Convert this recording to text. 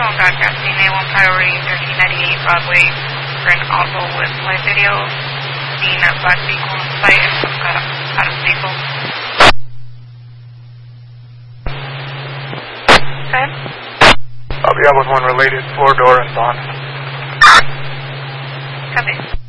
on broadcasting A1 Priority 1398 Broadway for an auto with live video seen a black vehicle on site and some got out of the vehicle. Okay. I'll be out with one related, 4-door and Bond. Copy.